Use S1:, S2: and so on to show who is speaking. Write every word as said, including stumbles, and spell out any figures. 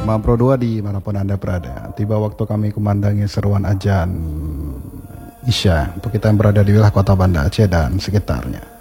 S1: Pro dua dimanapun Anda berada. Tiba waktu kami kumandangi seruan ajan Isya untuk kita yang berada di wilayah kota Banda Aceh dan sekitarnya.